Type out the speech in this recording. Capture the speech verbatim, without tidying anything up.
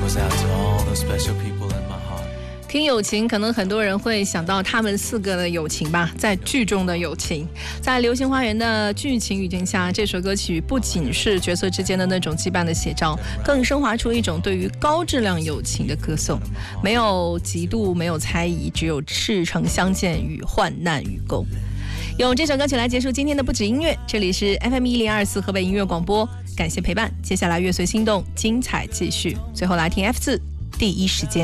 goes out to all those special people in my heart。 听友情，可能很多人会想到他们四个的友情吧，在剧中的友情。在《流星花园》的剧情语境下，这首歌曲不仅是角色之间的那种羁绊的写照，更升华出一种对于高质量友情的歌颂。没有嫉妒，没有猜疑，只有赤诚相见与患难与共。用这首歌曲来结束今天的不止音乐，这里是 F M 一零二四河北音乐广播，感谢陪伴。接下来乐随心动，精彩继续。最后来听 F 四第一时间。